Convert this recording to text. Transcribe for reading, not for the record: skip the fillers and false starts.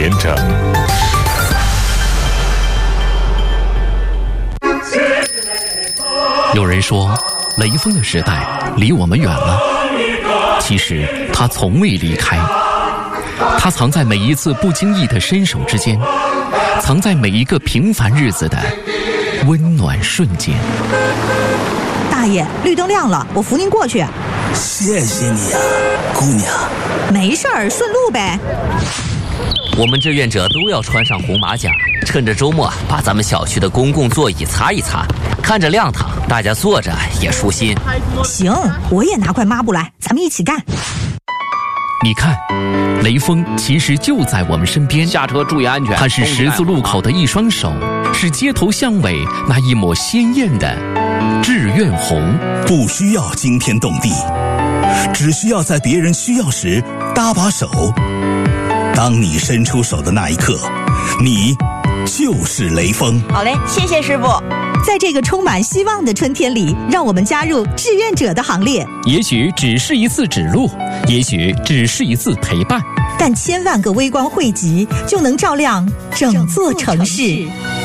连城。 有人说，雷锋的时代离我们远了，其实他从未离开。他藏在每一次不经意的伸手之间，藏在每一个平凡日子的温暖瞬间。 大爷，绿灯亮了，我扶您过去。 谢谢你啊，姑娘。 没事儿，顺路呗。 我们志愿者都要穿上红马甲，趁着周末把咱们小区的公共座椅擦一擦，看着亮堂，大家坐着也舒心。 行，我也拿块抹布来，咱们一起干。 你看，雷锋其实就在我们身边。 下车注意安全。 他是十字路口的一双手，是街头巷尾那一抹鲜艳的志愿红。 不需要惊天动地，只需要在别人需要时搭把手。当你伸出手的那一刻，你就是雷锋。 好嘞，谢谢师傅。 在这个充满希望的春天里，让我们加入志愿者的行列。 也许只是一次指路，也许只是一次陪伴， 但千万个微光汇集，就能照亮整座城市。